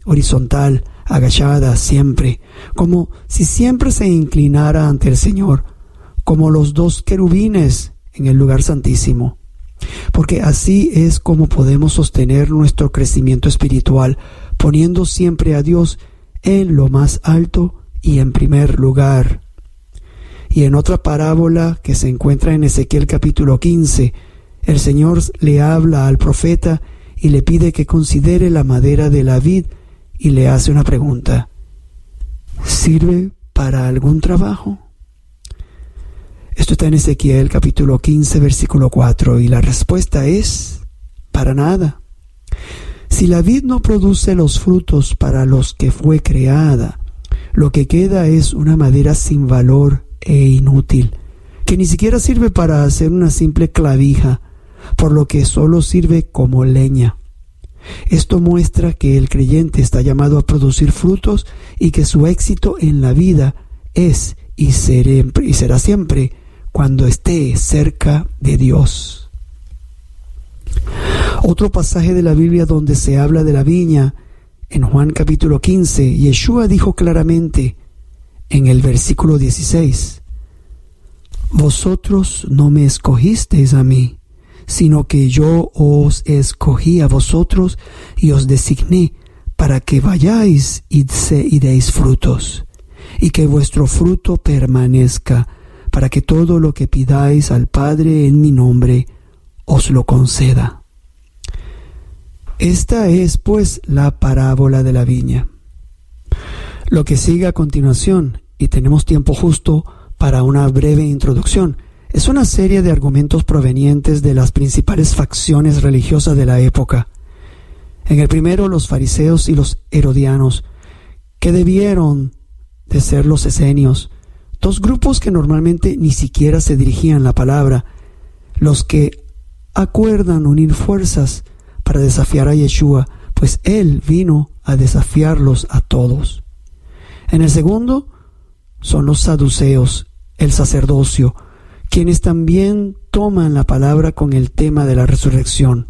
horizontal, agachada siempre, como si siempre se inclinara ante el Señor, como los dos querubines en el lugar santísimo. Porque así es como podemos sostener nuestro crecimiento espiritual, poniendo siempre a Dios en lo más alto y en primer lugar. Y en otra parábola que se encuentra en Ezequiel capítulo 15, el Señor le habla al profeta y le pide que considere la madera de la vid y le hace una pregunta: ¿sirve para algún trabajo? Esto está en Ezequiel capítulo 15 versículo 4 y la respuesta es: para nada. Si la vid no produce los frutos para los que fue creada, lo que queda es una madera sin valor e inútil, que ni siquiera sirve para hacer una simple clavija, por lo que solo sirve como leña. Esto muestra que el creyente está llamado a producir frutos y que su éxito en la vida es y será siempre cuando esté cerca de Dios. Otro pasaje de la Biblia donde se habla de la viña, en Juan capítulo 15, Yeshua dijo claramente en el versículo 16: vosotros no me escogisteis a mí, sino que yo os escogí a vosotros y os designé para que vayáis y deis frutos, y que vuestro fruto permanezca, para que todo lo que pidáis al Padre en mi nombre os lo conceda. Esta es, pues, la parábola de la viña. Lo que sigue a continuación, y tenemos tiempo justo para una breve introducción, es una serie de argumentos provenientes de las principales facciones religiosas de la época. En el primero, los fariseos y los herodianos, que debieron de ser los esenios, dos grupos que normalmente ni siquiera se dirigían la palabra, los que acuerdan unir fuerzas para desafiar a Yeshua, pues Él vino a desafiarlos a todos. En el segundo son los saduceos, el sacerdocio, quienes también toman la palabra con el tema de la resurrección.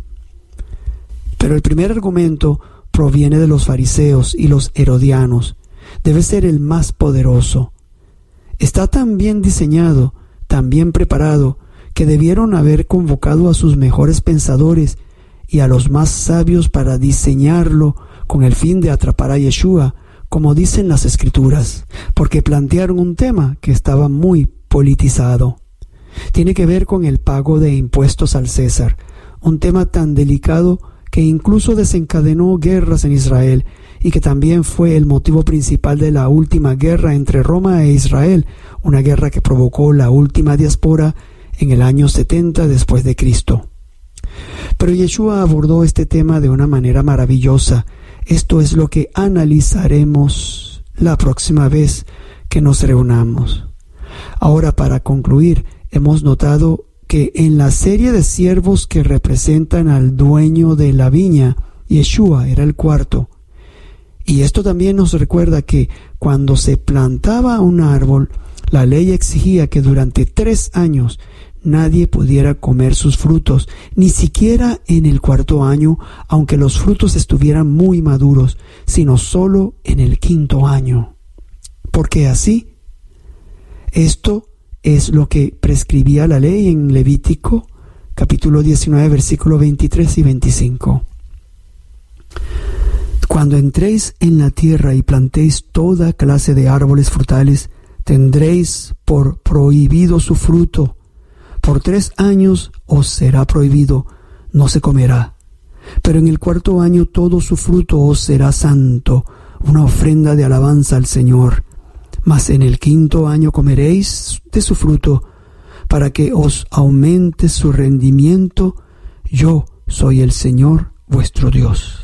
Pero el primer argumento proviene de los fariseos y los herodianos. Debe ser el más poderoso. Está tan bien diseñado, tan bien preparado, que debieron haber convocado a sus mejores pensadores y a los más sabios para diseñarlo con el fin de atrapar a Yeshua, como dicen las Escrituras, porque plantearon un tema que estaba muy politizado. Tiene que ver con el pago de impuestos al César, un tema tan delicado que incluso desencadenó guerras en Israel y que también fue el motivo principal de la última guerra entre Roma e Israel, una guerra que provocó la última diáspora en el año 70 después de Cristo. Pero Yeshua abordó este tema de una manera maravillosa. Esto es lo que analizaremos la próxima vez que nos reunamos. Ahora, para concluir, hemos notado que en la serie de siervos que representan al dueño de la viña, Yeshua era el cuarto. Y esto también nos recuerda que cuando se plantaba un árbol, la ley exigía que durante 3 años nadie pudiera comer sus frutos, ni siquiera en el 4º año, aunque los frutos estuvieran muy maduros, sino solo en el 5º año. Porque así, esto es lo que prescribía la ley en Levítico, capítulo 19, versículos 23 y 25. Cuando entréis en la tierra y plantéis toda clase de árboles frutales, tendréis por prohibido su fruto. Por 3 años os será prohibido, no se comerá. Pero en el 4º año todo su fruto os será santo, una ofrenda de alabanza al Señor. Mas en el 5º año comeréis de su fruto, para que os aumente su rendimiento. Yo soy el Señor vuestro Dios.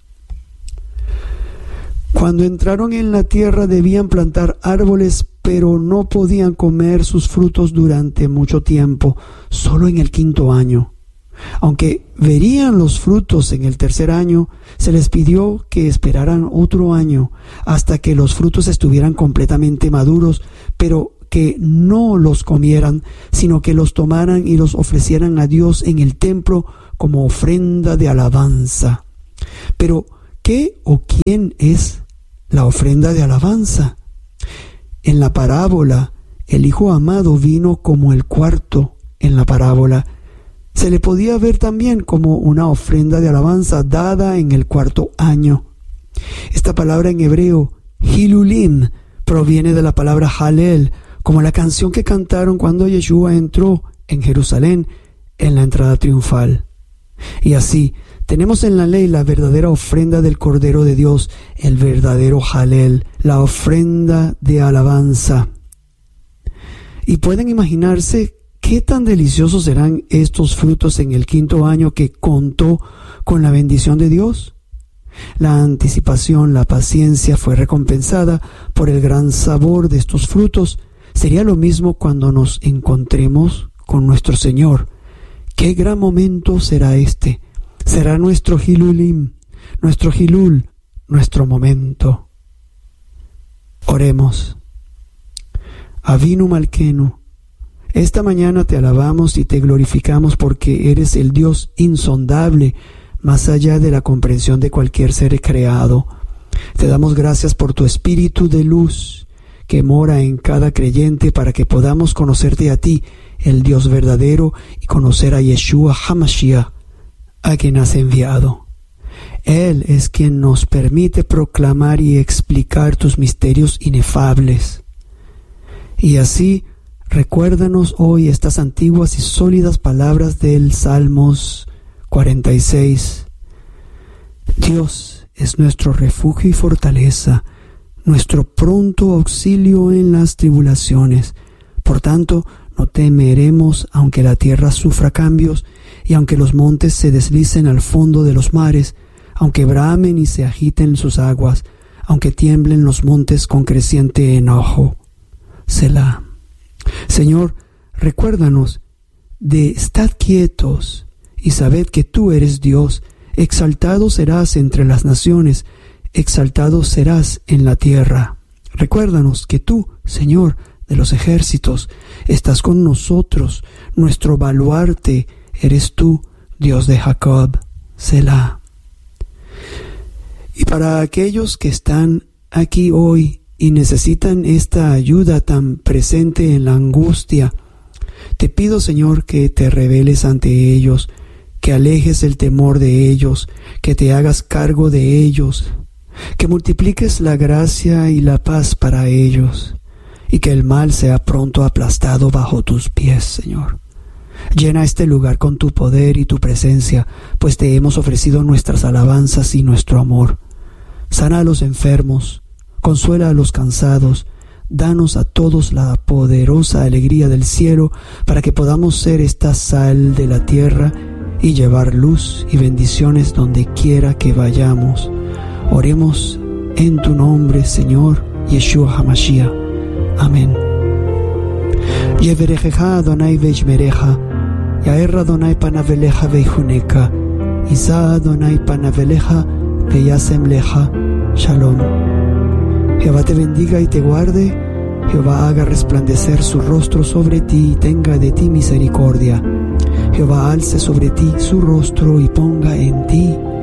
Cuando entraron en la tierra debían plantar árboles, pero no podían comer sus frutos durante mucho tiempo, solo en el 5º año. Aunque verían los frutos en el 3er año, se les pidió que esperaran otro año hasta que los frutos estuvieran completamente maduros, pero que no los comieran, sino que los tomaran y los ofrecieran a Dios en el templo como ofrenda de alabanza. Pero ¿Qué o quién es la ofrenda de alabanza? En la parábola, el hijo amado vino como el cuarto en la parábola. Se le podía ver también como una ofrenda de alabanza dada en el cuarto año. Esta palabra en hebreo, Hilulim, proviene de la palabra Halel, como la canción que cantaron cuando Yeshua entró en Jerusalén en la entrada triunfal. Y así, tenemos en la ley la verdadera ofrenda del Cordero de Dios, el verdadero Halel, la ofrenda de alabanza. Y pueden imaginarse qué tan deliciosos serán estos frutos en el quinto año que contó con la bendición de Dios. La anticipación, la paciencia fue recompensada por el gran sabor de estos frutos. Sería lo mismo cuando nos encontremos con nuestro Señor. ¡Qué gran momento será este! Será nuestro Hilulim, nuestro Hilul, nuestro momento. Oremos. Avinu Malkenu, esta mañana te alabamos y te glorificamos porque eres el Dios insondable, más allá de la comprensión de cualquier ser creado. Te damos gracias por tu espíritu de luz que mora en cada creyente para que podamos conocerte a ti, el Dios verdadero, y conocer a Yeshua HaMashiach, a quien has enviado. Él es quien nos permite proclamar y explicar tus misterios inefables. Y así, recuérdanos hoy estas antiguas y sólidas palabras del Salmos 46. Dios es nuestro refugio y fortaleza, nuestro pronto auxilio en las tribulaciones. Por tanto, no temeremos aunque la tierra sufra cambios y aunque los montes se deslicen al fondo de los mares, aunque bramen y se agiten sus aguas, aunque tiemblen los montes con creciente enojo. Selah. Señor, recuérdanos de estad quietos y sabed que tú eres Dios. Exaltado serás entre las naciones, exaltado serás en la tierra. Recuérdanos que tú, Señor de los ejércitos, estás con nosotros. Nuestro baluarte eres tú, Dios de Jacob. Selah. Y para aquellos que están aquí hoy y necesitan esta ayuda tan presente en la angustia, te pido, Señor, que te reveles ante ellos, que alejes el temor de ellos, que te hagas cargo de ellos, que multipliques la gracia y la paz para ellos, y que el mal sea pronto aplastado bajo tus pies, Señor. Llena este lugar con tu poder y tu presencia, pues te hemos ofrecido nuestras alabanzas y nuestro amor. Sana a los enfermos, consuela a los cansados, danos a todos la poderosa alegría del cielo, para que podamos ser esta sal de la tierra y llevar luz y bendiciones donde quiera que vayamos. Oremos en tu nombre, Señor, Yeshua HaMashiach. Amén. Yeverechecha Adonai veishmerecha, Yair Adonai panavelecha veihuneka, Isa Adonai panavelecha veyasem lecha. Shalom. Jehová te bendiga y te guarde. Jehová haga resplandecer su rostro sobre ti y tenga de ti misericordia. Jehová alce sobre ti su rostro y ponga en ti